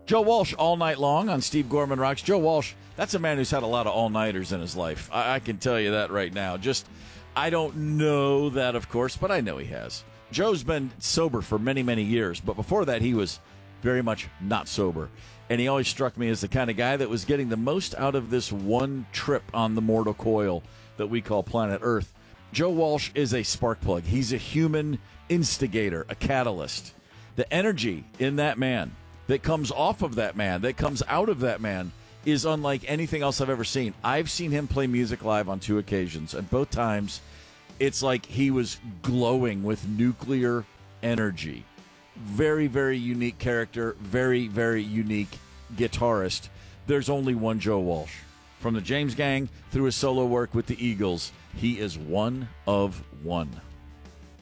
Joe Walsh all night long on Steve Gorman Rocks. Joe Walsh, that's a man who's had a lot of all-nighters in his life. I can tell you that right now. I don't know that, of course, but I know he has. Joe's been sober for many, many years, but before that he was very much not sober. And he always struck me as the kind of guy that was getting the most out of this one trip on the mortal coil that we call planet Earth. Joe Walsh is a spark plug. He's a human instigator, a catalyst. The energy in that man, that comes off of that man, that comes out of that man, is unlike anything else I've ever seen. I've seen him play music live on 2 occasions, and both times it's like he was glowing with nuclear energy. Very, very unique character, very, very unique guitarist. There's only one Joe Walsh. From the James Gang through his solo work with the Eagles, he is one of one.